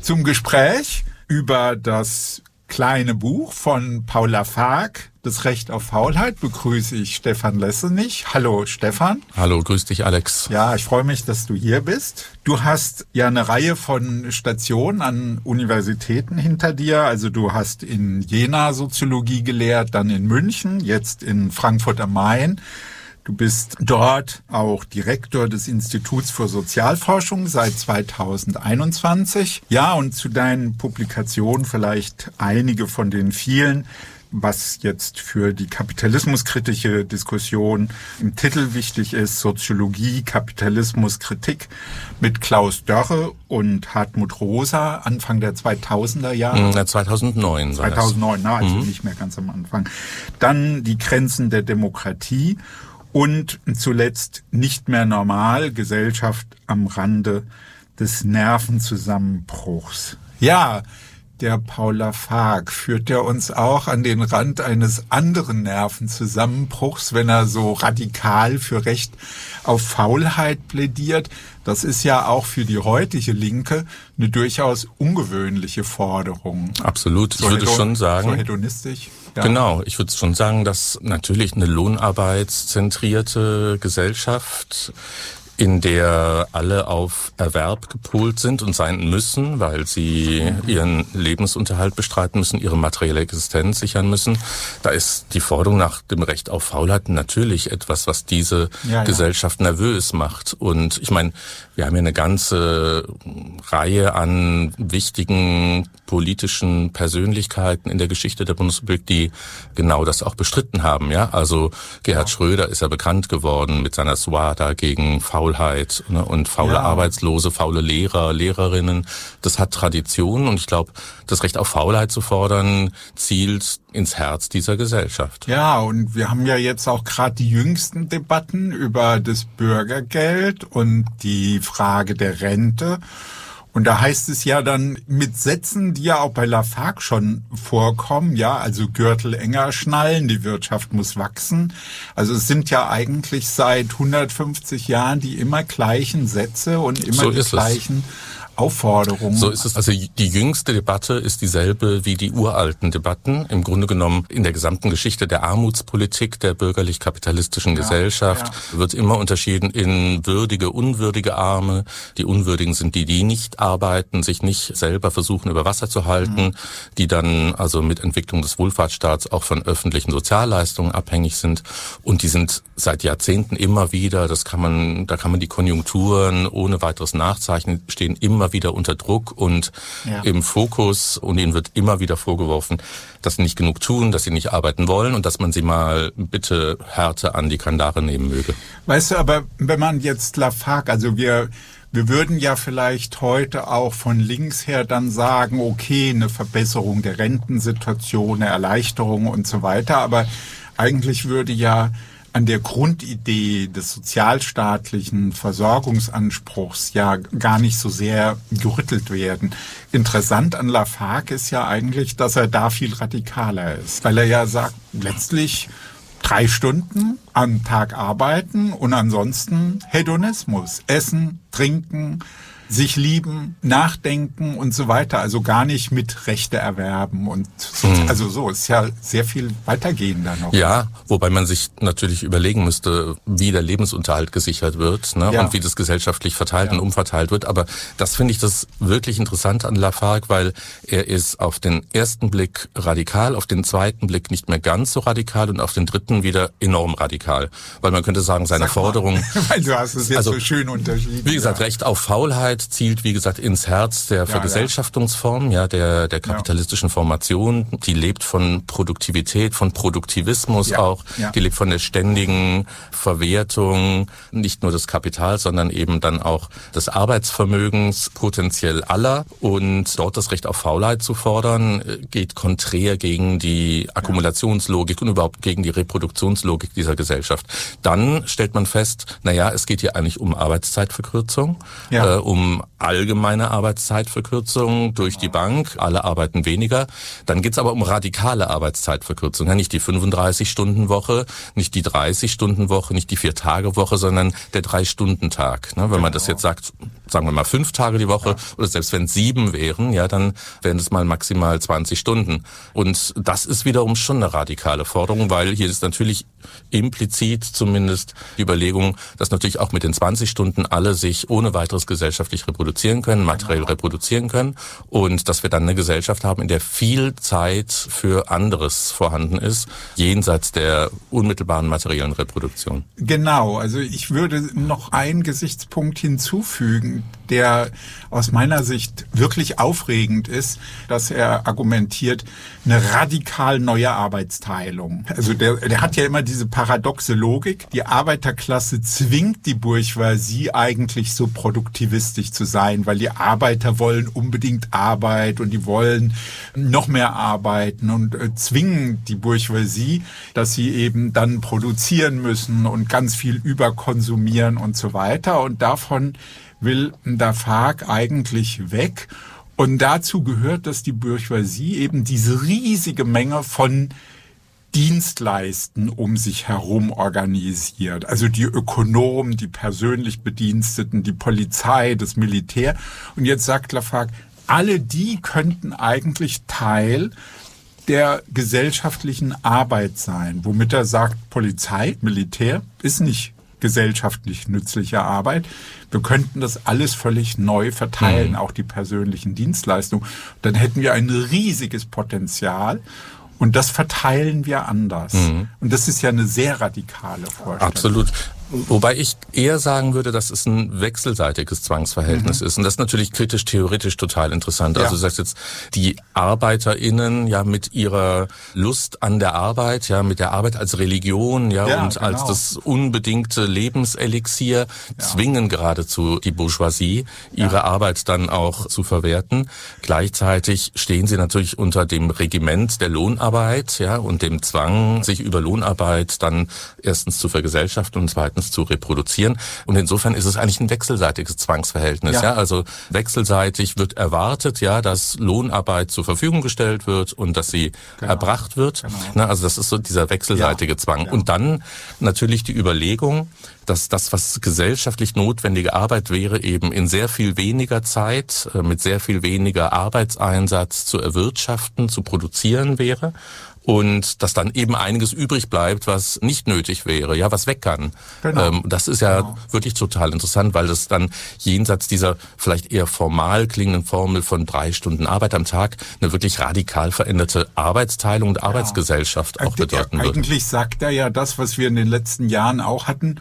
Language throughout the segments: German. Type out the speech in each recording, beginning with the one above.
Zum Gespräch über das kleine Buch von Paul Lafargue, Das Recht auf Faulheit, begrüße ich Stefan Lessenich. Hallo Stefan. Hallo, grüß dich Alex. Ja, ich freue mich, dass du hier bist. Du hast ja eine Reihe von Stationen an Universitäten hinter dir. Also du hast in Jena Soziologie gelehrt, dann in München, jetzt in Frankfurt am Main. Du bist dort auch Direktor des Instituts für Sozialforschung seit 2021. Ja, und zu deinen Publikationen vielleicht einige von den vielen, was jetzt für die kapitalismuskritische Diskussion im Titel wichtig ist: Soziologie, Kapitalismus, Kritik, mit Klaus Dörre und Hartmut Rosa, Anfang der 2000er Jahre. 2009 war 2009, also nicht mehr ganz am Anfang. Dann die Grenzen der Demokratie. Und zuletzt Nicht mehr normal, Gesellschaft am Rande des Nervenzusammenbruchs. Ja, der Paul Lafargue führt ja uns auch an den Rand eines anderen Nervenzusammenbruchs, wenn er so radikal für Recht auf Faulheit plädiert. Das ist ja auch für die heutige Linke eine durchaus ungewöhnliche Forderung. Absolut, ich würde schon sagen. So hedonistisch. Ja. Genau, ich würde schon sagen, dass natürlich eine lohnarbeitszentrierte Gesellschaft, in der alle auf Erwerb gepolt sind und sein müssen, weil sie ihren Lebensunterhalt bestreiten müssen, ihre materielle Existenz sichern müssen. Da ist die Forderung nach dem Recht auf Faulheit natürlich etwas, was diese Gesellschaft nervös macht. Und ich meine, wir haben ja eine ganze Reihe an wichtigen politischen Persönlichkeiten in der Geschichte der Bundesrepublik, die genau das auch bestritten haben. Ja, also Gerhard Schröder ist ja bekannt geworden mit seiner Suada gegen Faulheit, ne, und faule Arbeitslose, faule Lehrer, Lehrerinnen. Das hat Tradition, und ich glaube, das Recht auf Faulheit zu fordern, zielt ins Herz dieser Gesellschaft. Ja, und wir haben ja jetzt auch gerade die jüngsten Debatten über das Bürgergeld und die Frage der Rente. Und da heißt es ja dann mit Sätzen, die ja auch bei Lafargue schon vorkommen, ja, also Gürtel enger schnallen, die Wirtschaft muss wachsen. Also es sind ja eigentlich seit 150 Jahren die immer gleichen Sätze und immer die gleichen Aufforderungen. So ist es. Also die jüngste Debatte ist dieselbe wie die uralten Debatten. Im Grunde genommen in der gesamten Geschichte der Armutspolitik der bürgerlich-kapitalistischen Gesellschaft wird immer unterschieden in würdige, unwürdige Arme. Die Unwürdigen sind die, die nicht arbeiten, sich nicht selber versuchen über Wasser zu halten, die dann also mit Entwicklung des Wohlfahrtsstaats auch von öffentlichen Sozialleistungen abhängig sind. Und die sind seit Jahrzehnten immer wieder, da kann man die Konjunkturen ohne weiteres nachzeichnen, stehen immer wieder unter Druck und im Fokus, und ihnen wird immer wieder vorgeworfen, dass sie nicht genug tun, dass sie nicht arbeiten wollen und dass man sie mal bitte härter an die Kandare nehmen möge. Weißt du, aber wenn man jetzt Lafargue, also wir würden ja vielleicht heute auch von links her dann sagen, okay, eine Verbesserung der Rentensituation, eine Erleichterung und so weiter, aber eigentlich würde ja an der Grundidee des sozialstaatlichen Versorgungsanspruchs ja gar nicht so sehr gerüttelt werden. Interessant an Lafargue ist ja eigentlich, dass er da viel radikaler ist, weil er ja sagt, letztlich 3 Stunden am Tag arbeiten und ansonsten Hedonismus, essen, trinken, sich lieben, nachdenken und so weiter. Also gar nicht mit Rechte erwerben und so. Also so ist ja sehr viel weitergehender noch. Ja, wobei man sich natürlich überlegen müsste, wie der Lebensunterhalt gesichert wird, ne, und wie das gesellschaftlich verteilt und umverteilt wird. Aber das finde ich das wirklich interessant an Lafargue, weil er ist auf den ersten Blick radikal, auf den zweiten Blick nicht mehr ganz so radikal und auf den dritten wieder enorm radikal. Weil man könnte sagen, seine Forderung... Weil du hast es jetzt so schön unterschieden. Wie gesagt, Recht auf Faulheit zielt, wie gesagt, ins Herz der Vergesellschaftungsform, der kapitalistischen Formation. Die lebt von Produktivität, von Produktivismus auch. Ja. Die lebt von der ständigen Verwertung, nicht nur des Kapitals, sondern eben dann auch des Arbeitsvermögens, potenziell aller. Und dort das Recht auf Faulheit zu fordern, geht konträr gegen die Akkumulationslogik und überhaupt gegen die Reproduktionslogik dieser Gesellschaft. Dann stellt man fest, es geht hier eigentlich um Arbeitszeitverkürzung, um um allgemeine Arbeitszeitverkürzung durch die Bank. Alle arbeiten weniger. Dann geht's aber um radikale Arbeitszeitverkürzung. Ja, nicht die 35-Stunden-Woche, nicht die 30-Stunden-Woche, nicht die 4-Tage-Woche, sondern der 3-Stunden-Tag. Ne, wenn man das jetzt sagt, sagen wir mal 5 Tage die Woche oder selbst wenn es 7 wären, ja, dann wären es mal maximal 20 Stunden. Und das ist wiederum schon eine radikale Forderung, weil hier ist natürlich implizit zumindest die Überlegung, dass natürlich auch mit den 20 Stunden alle sich ohne weiteres gesellschaftlich reproduzieren können, materiell reproduzieren können und dass wir dann eine Gesellschaft haben, in der viel Zeit für anderes vorhanden ist, jenseits der unmittelbaren materiellen Reproduktion. Genau, also ich würde noch einen Gesichtspunkt hinzufügen, der aus meiner Sicht wirklich aufregend ist, dass er argumentiert, eine radikal neue Arbeitsteilung. Also der hat ja immer diese paradoxe Logik, die Arbeiterklasse zwingt die Bourgeoisie eigentlich so produktivistisch zu sein, weil die Arbeiter wollen unbedingt Arbeit und die wollen noch mehr arbeiten und zwingen die Bourgeoisie, dass sie eben dann produzieren müssen und ganz viel überkonsumieren und so weiter. Und davon will Lafargue eigentlich weg. Und dazu gehört, dass die Bourgeoisie eben diese riesige Menge von Dienstleisten um sich herum organisiert. Also die Ökonomen, die persönlich Bediensteten, die Polizei, das Militär. Und jetzt sagt Lafargue, alle die könnten eigentlich Teil der gesellschaftlichen Arbeit sein. Womit er sagt, Polizei, Militär ist nicht gesellschaftlich nützliche Arbeit. Wir könnten das alles völlig neu verteilen, auch die persönlichen Dienstleistungen. Dann hätten wir ein riesiges Potenzial und das verteilen wir anders. Und das ist ja eine sehr radikale Vorstellung. Absolut. Wobei ich eher sagen würde, dass es ein wechselseitiges Zwangsverhältnis ist. Und das ist natürlich kritisch-theoretisch total interessant. Also du sagst jetzt, die ArbeiterInnen ja mit ihrer Lust an der Arbeit, ja mit der Arbeit als Religion, und als das unbedingte Lebenselixier zwingen geradezu die Bourgeoisie, ihre Arbeit dann auch zu verwerten. Gleichzeitig stehen sie natürlich unter dem Regiment der Lohnarbeit, und dem Zwang, sich über Lohnarbeit dann erstens zu vergesellschaften und zweitens zu reproduzieren. Und insofern ist es eigentlich ein wechselseitiges Zwangsverhältnis. Also wechselseitig wird erwartet, dass Lohnarbeit zur Verfügung gestellt wird und dass sie erbracht wird. Also das ist so dieser wechselseitige Zwang. Und dann natürlich die Überlegung, dass das, was gesellschaftlich notwendige Arbeit wäre, eben in sehr viel weniger Zeit, mit sehr viel weniger Arbeitseinsatz zu erwirtschaften, zu produzieren wäre. Und dass dann eben einiges übrig bleibt, was nicht nötig wäre, was weg kann. Das ist wirklich total interessant, weil das dann jenseits dieser vielleicht eher formal klingenden Formel von 3 Stunden Arbeit am Tag eine wirklich radikal veränderte Arbeitsteilung und Arbeitsgesellschaft auch bedeuten würde. Eigentlich sagt er ja das, was wir in den letzten Jahren auch hatten,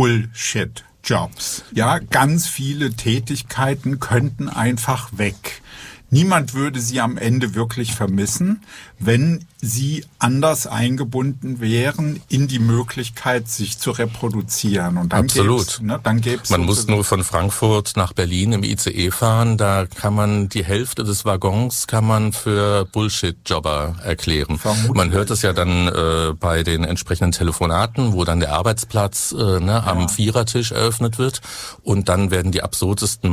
Bullshit-Jobs. Ganz viele Tätigkeiten könnten einfach weg. Niemand würde sie am Ende wirklich vermissen, wenn sie anders eingebunden wären in die Möglichkeit, sich zu reproduzieren. Und dann absolut. Man muss nur von Frankfurt nach Berlin im ICE fahren. Da kann man die Hälfte des Waggons für Bullshit-Jobber erklären. Vermutlich. Man hört es ja dann bei den entsprechenden Telefonaten, wo dann der Arbeitsplatz am Vierertisch eröffnet wird. Und dann werden die absurdesten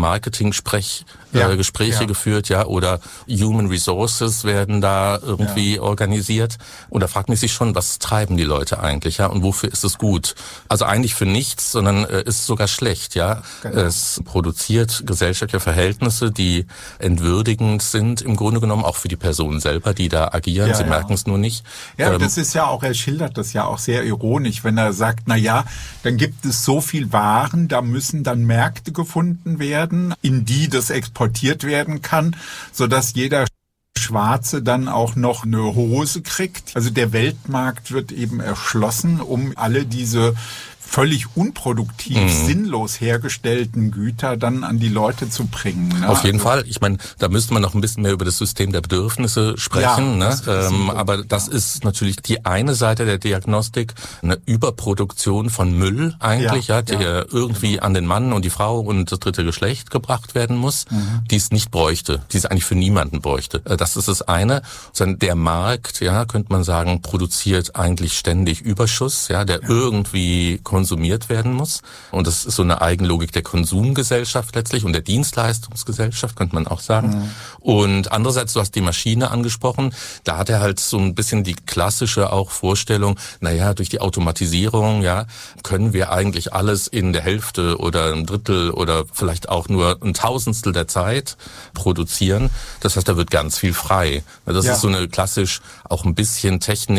Marketing-Gespräche geführt, oder Human Resources werden da irgendwie organisiert. Und da fragt man sich schon, was treiben die Leute eigentlich, und wofür ist es gut? Also eigentlich für nichts, sondern ist sogar schlecht, Genau. Es produziert gesellschaftliche Verhältnisse, die entwürdigend sind, im Grunde genommen auch für die Personen selber, die da agieren. Sie merken es nur nicht. Das ist ja auch, er schildert das ja auch sehr ironisch, wenn er sagt, dann gibt es so viel Waren, da müssen dann Märkte gefunden werden, in die das exportiert werden kann, sodass jeder Schwarze dann auch noch eine Hose kriegt. Also der Weltmarkt wird eben erschlossen, um alle diese völlig unproduktiv, sinnlos hergestellten Güter dann an die Leute zu bringen. Auf jeden Fall. Ich meine, da müsste man noch ein bisschen mehr über das System der Bedürfnisse sprechen. Aber das ist natürlich die eine Seite der Diagnostik, eine Überproduktion von Müll eigentlich, der irgendwie an den Mann und die Frau und das dritte Geschlecht gebracht werden muss, die es nicht bräuchte, die es eigentlich für niemanden bräuchte. Das ist das eine. Der Markt, könnte man sagen, produziert eigentlich ständig Überschuss, der irgendwie konsumiert konsumiert werden muss. Und das ist so eine Eigenlogik der Konsumgesellschaft letztlich und der Dienstleistungsgesellschaft, könnte man auch sagen. Und andererseits, du hast die Maschine angesprochen, da hat er halt so ein bisschen die klassische auch Vorstellung, naja, durch die Automatisierung, ja, können wir eigentlich alles in der Hälfte oder ein Drittel oder vielleicht auch nur ein Tausendstel der Zeit produzieren. Das heißt, da wird ganz viel frei. Das ist so eine klassisch auch ein bisschen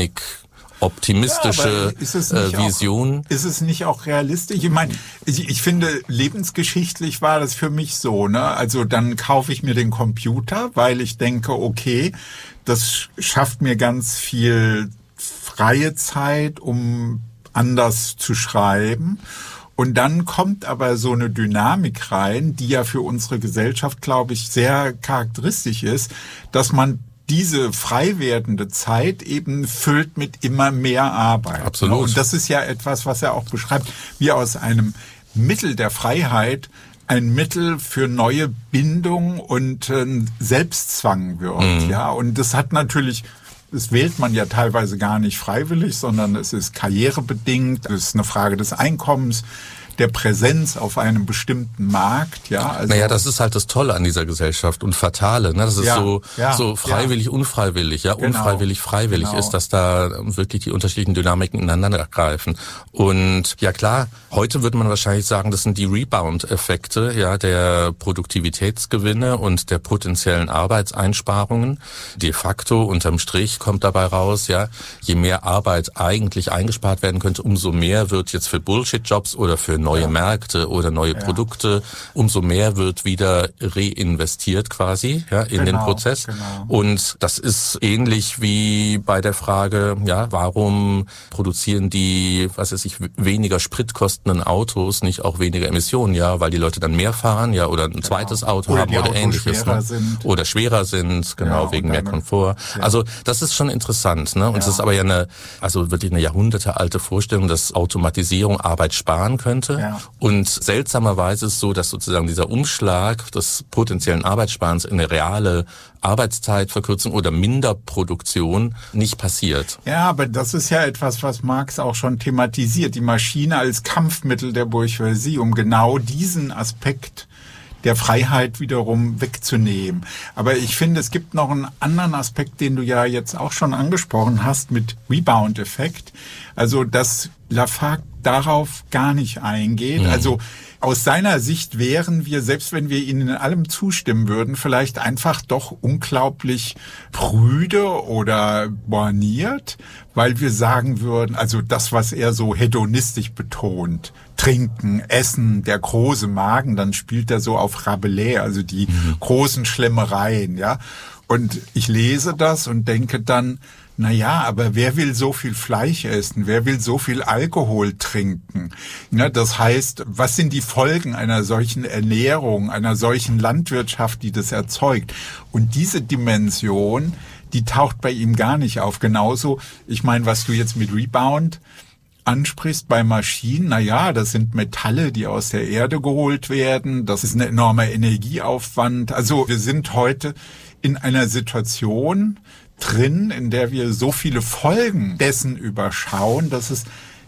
optimistische Vision. Ist es nicht auch realistisch? Ich meine, ich finde, lebensgeschichtlich war das für mich so, ne? Also dann kaufe ich mir den Computer, weil ich denke, okay, das schafft mir ganz viel freie Zeit, um anders zu schreiben. Und dann kommt aber so eine Dynamik rein, die ja für unsere Gesellschaft, glaube ich, sehr charakteristisch ist, dass man diese frei werdende Zeit eben füllt mit immer mehr Arbeit. Absolut. Und das ist ja etwas, was er auch beschreibt, wie aus einem Mittel der Freiheit ein Mittel für neue Bindung und Selbstzwang wird. Ja, und das hat natürlich, das wählt man ja teilweise gar nicht freiwillig, sondern es ist karrierebedingt, es ist eine Frage des Einkommens, der Präsenz auf einem bestimmten Markt, ja. Also naja, das ist halt das Tolle an dieser Gesellschaft und Fatale, ne? Das ist so freiwillig, unfreiwillig, ja, genau, unfreiwillig, freiwillig ist, dass da wirklich die unterschiedlichen Dynamiken ineinander greifen. Und ja klar, heute würde man wahrscheinlich sagen, das sind die Rebound-Effekte, ja, der Produktivitätsgewinne und der potenziellen Arbeitseinsparungen. De facto, unterm Strich kommt dabei raus, ja, je mehr Arbeit eigentlich eingespart werden könnte, umso mehr wird jetzt für Bullshit-Jobs oder für neue Märkte oder neue Produkte, umso mehr wird wieder reinvestiert quasi, ja, in den Prozess. Genau. Und das ist ähnlich wie bei der Frage, ja, warum produzieren die, weniger spritkostenden Autos nicht auch weniger Emissionen, ja, weil die Leute dann mehr fahren, ja, oder ein zweites Auto haben oder ähnliches, schwerer oder schwerer sind, genau, wegen mehr Komfort. Ja. Also, das ist schon interessant, ne? Und es ist aber ja wirklich eine jahrhundertealte Vorstellung, dass Automatisierung Arbeit sparen könnte. Ja. Und seltsamerweise ist es so, dass sozusagen dieser Umschlag des potenziellen Arbeitssparens in eine reale Arbeitszeitverkürzung oder Minderproduktion nicht passiert. Ja, aber das ist ja etwas, was Marx auch schon thematisiert. Die Maschine als Kampfmittel der Bourgeoisie, um genau diesen Aspekt der Freiheit wiederum wegzunehmen. Aber ich finde, es gibt noch einen anderen Aspekt, den du ja jetzt auch schon angesprochen hast, mit Rebound-Effekt. Also, dass Lafargue darauf gar nicht eingeht. Also aus seiner Sicht wären wir, selbst wenn wir ihnen in allem zustimmen würden, vielleicht einfach doch unglaublich prüde oder borniert, weil wir sagen würden, also das, was er so hedonistisch betont, Trinken, Essen, der große Magen, dann spielt er so auf Rabelais, also die großen Schlemmereien, ja. Und ich lese das und denke dann, naja, aber wer will so viel Fleisch essen? Wer will so viel Alkohol trinken? Ja, das heißt, was sind die Folgen einer solchen Ernährung, einer solchen Landwirtschaft, die das erzeugt? Und diese Dimension, die taucht bei ihm gar nicht auf. Genauso, ich meine, was du jetzt mit Rebound ansprichst bei Maschinen, naja, das sind Metalle, die aus der Erde geholt werden. Das ist ein enormer Energieaufwand. Also wir sind heute in einer Situation drin, in der wir so viele Folgen dessen überschauen, dass es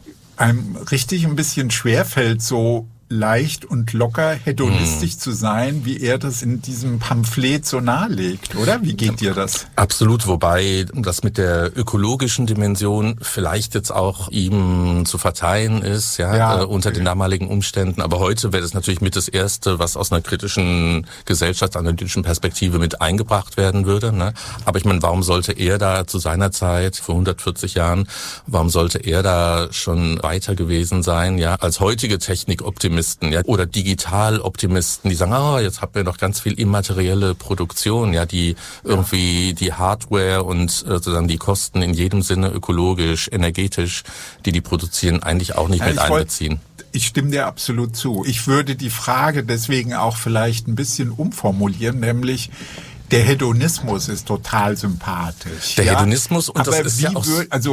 einem richtig ein bisschen schwerfällt, so leicht und locker hedonistisch zu sein, wie er das in diesem Pamphlet so nahelegt, oder? Wie geht dir das? Absolut, wobei das mit der ökologischen Dimension vielleicht jetzt auch ihm zu verzeihen ist, unter den damaligen Umständen. Aber heute wäre das natürlich mit das Erste, was aus einer kritischen gesellschaftsanalytischen Perspektive mit eingebracht werden würde, ne? Aber ich meine, warum sollte er da zu seiner Zeit, vor 140 Jahren, warum sollte er da schon weiter gewesen sein, ja, als heutige Technikoptimisten, ja, oder Digitaloptimisten, die sagen, jetzt haben wir noch ganz viel immaterielle Produktion, ja, die irgendwie die Hardware und sozusagen die Kosten in jedem Sinne ökologisch, energetisch, die produzieren, eigentlich auch nicht mit einbeziehen. Ich stimme dir absolut zu. Ich würde die Frage deswegen auch vielleicht ein bisschen umformulieren, nämlich Der Hedonismus ist total sympathisch. Der Hedonismus, und aber das ist ja auch...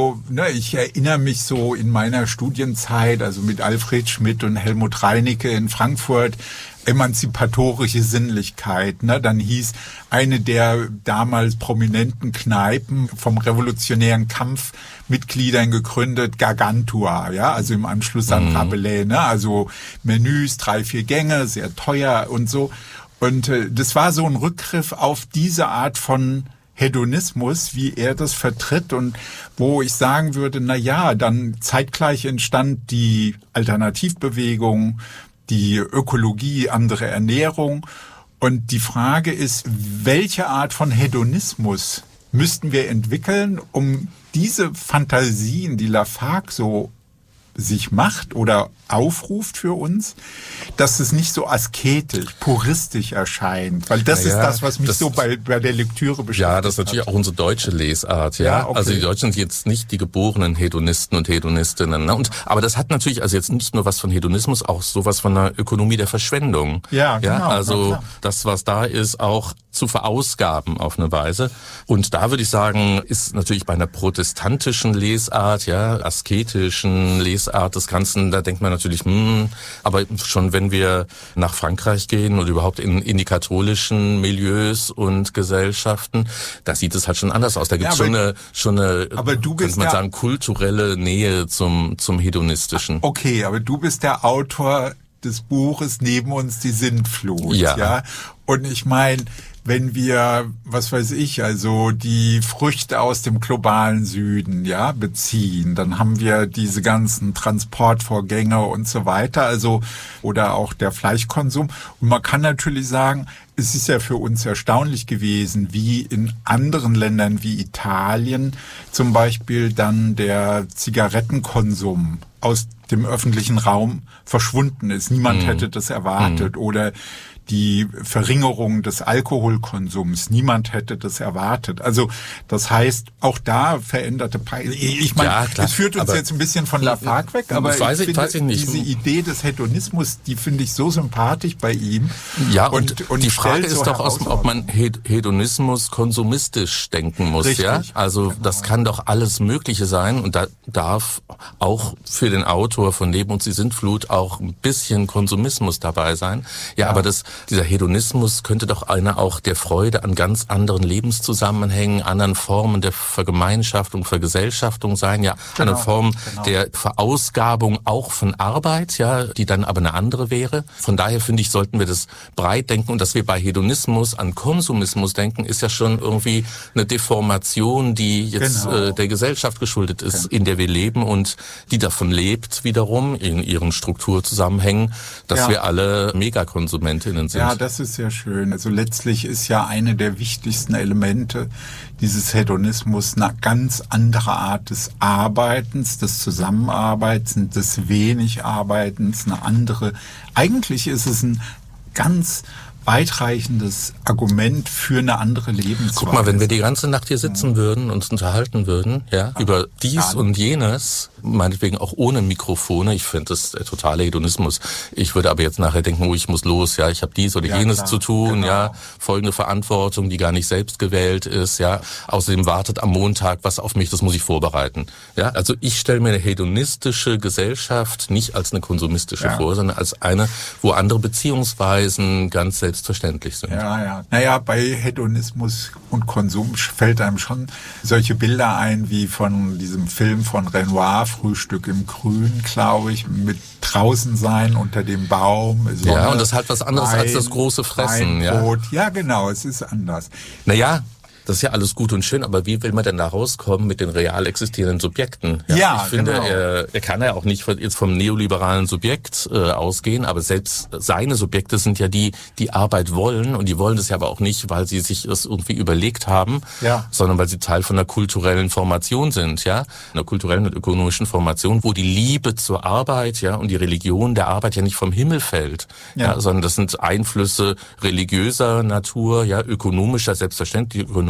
ich erinnere mich so in meiner Studienzeit, also mit Alfred Schmidt und Helmut Reinecke in Frankfurt, emanzipatorische Sinnlichkeit. Ne? Dann hieß eine der damals prominenten Kneipen vom revolutionären Kampfmitgliedern gegründet, Gargantua, ja, also im Anschluss an Rabelais, ne? Also Menüs, 3-4 Gänge, sehr teuer und so. Und das war so ein Rückgriff auf diese Art von Hedonismus, wie er das vertritt, und wo ich sagen würde, na ja, dann zeitgleich entstand die Alternativbewegung, die Ökologie, andere Ernährung. Und die Frage ist, welche Art von Hedonismus müssten wir entwickeln, um diese Fantasien, die Lafargue so sich macht oder aufruft für uns, dass es nicht so asketisch, puristisch erscheint. Weil das ist das, was mich so bei der Lektüre beschäftigt. Ja, das ist natürlich auch unsere deutsche Lesart. Ja, okay. Also die Deutschen sind jetzt nicht die geborenen Hedonisten und Hedonistinnen. Ne? Aber das hat natürlich also jetzt nicht nur was von Hedonismus, auch sowas von einer Ökonomie der Verschwendung. Ja, genau. Also das, was da ist, auch zu verausgaben auf eine Weise. Und da würde ich sagen, ist natürlich bei einer protestantischen Lesart, asketischen Lesart des Ganzen, da denkt man natürlich, aber schon wenn wir nach Frankreich gehen und überhaupt in die katholischen Milieus und Gesellschaften, da sieht es halt schon anders aus. Da gibt es schon eine, aber du bist, könnte man sagen, kulturelle Nähe zum Hedonistischen. Okay, aber du bist der Autor des Buches Neben uns die Sintflut, ja? Und ich meine, wenn wir, was weiß ich, also die Früchte aus dem globalen Süden, beziehen, dann haben wir diese ganzen Transportvorgänge und so weiter, also, oder auch der Fleischkonsum. Und man kann natürlich sagen, es ist ja für uns erstaunlich gewesen, wie in anderen Ländern wie Italien zum Beispiel dann der Zigarettenkonsum aus dem öffentlichen Raum verschwunden ist. Niemand hätte das erwartet. Oder die Verringerung des Alkoholkonsums. Niemand hätte das erwartet. Also das heißt, auch da veränderte ich meine, es führt uns jetzt ein bisschen von Lafargue weg, aber ich finde, diese Idee des Hedonismus, die finde ich so sympathisch bei ihm. Ja, und die Frage ist doch, ob man Hedonismus konsumistisch denken muss. Richtig, ja? Also das kann doch alles Mögliche sein, und da darf auch für den Autor von Neben uns die Sintflut auch ein bisschen Konsumismus dabei sein. Ja, aber dieser Hedonismus könnte doch einer auch der Freude an ganz anderen Lebenszusammenhängen, anderen Formen der Vergemeinschaftung, Vergesellschaftung sein, eine Form der Verausgabung auch von Arbeit, die dann aber eine andere wäre. Von daher finde ich, sollten wir das breit denken, und dass wir bei Hedonismus an Konsumismus denken, ist ja schon irgendwie eine Deformation, die jetzt der Gesellschaft geschuldet ist, in der wir leben und die davon lebt wiederum in ihren Strukturzusammenhängen, dass wir alle Megakonsumentinnen sind. Ja, das ist sehr schön. Also letztlich ist ja eine der wichtigsten Elemente dieses Hedonismus eine ganz andere Art des Arbeitens, des Zusammenarbeitens, des Wenigarbeitens, eine andere. Eigentlich ist es ein ganz weitreichendes Argument für eine andere Lebensweise. Guck mal, wenn wir die ganze Nacht hier sitzen würden und uns unterhalten würden, über dies und jenes, meinetwegen auch ohne Mikrofone, ich finde das der totale Hedonismus. Ich würde aber jetzt nachher denken, ich muss los, ich habe dies oder jenes zu tun, folgende Verantwortung, die gar nicht selbst gewählt ist, außerdem wartet am Montag was auf mich, das muss ich vorbereiten. Also ich stelle mir eine hedonistische Gesellschaft nicht als eine konsumistische vor, sondern als eine, wo andere Beziehungsweisen ganz selbstverständlich sind. Naja, bei Hedonismus und Konsum fällt einem schon solche Bilder ein, wie von diesem Film von Renoir, Frühstück im Grün, glaube ich, mit draußen sein unter dem Baum. Sonne, und das ist halt was anderes als das große Fressen. Brot. Ja, genau, es ist anders. Naja, das ist ja alles gut und schön, aber wie will man denn da rauskommen mit den real existierenden Subjekten? Ich finde, er kann ja auch nicht jetzt vom neoliberalen Subjekt ausgehen, aber selbst seine Subjekte sind ja die Arbeit wollen, und die wollen das ja aber auch nicht, weil sie sich das irgendwie überlegt haben, sondern weil sie Teil von einer kulturellen Formation sind, einer kulturellen und ökonomischen Formation, wo die Liebe zur Arbeit, und die Religion der Arbeit ja nicht vom Himmel fällt, sondern das sind Einflüsse religiöser Natur, ökonomischer, selbstverständlich.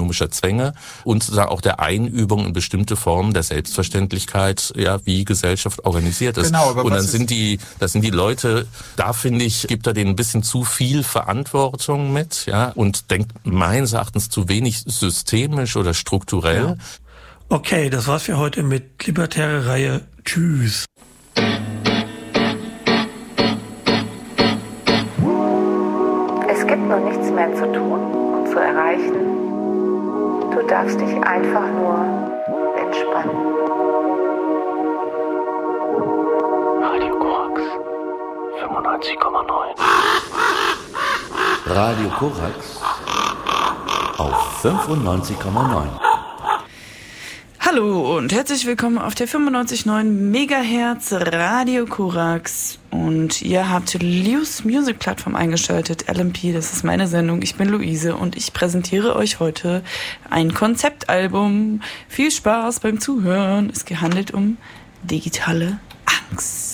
ökonomischer Zwänge und sozusagen auch der Einübung in bestimmte Formen der Selbstverständlichkeit, ja, wie Gesellschaft organisiert ist. Genau, aber und das sind die Leute, da finde ich, gibt er denen ein bisschen zu viel Verantwortung mit, ja, und denkt meines Erachtens zu wenig systemisch oder strukturell. Ja. Okay, das war's für heute mit Libertäre Reihe. Tschüss. Es gibt nun nichts mehr zu tun und zu erreichen. Du darfst dich einfach nur entspannen. Radio Korax 95,9. Radio Korax auf 95,9. Hallo und herzlich willkommen auf der 95,9 Megahertz Radio Korax. Und ihr habt Lius Music Plattform eingeschaltet, LMP, das ist meine Sendung. Ich bin Luise und ich präsentiere euch heute ein Konzeptalbum. Viel Spaß beim Zuhören. Es handelt um digitale Angst.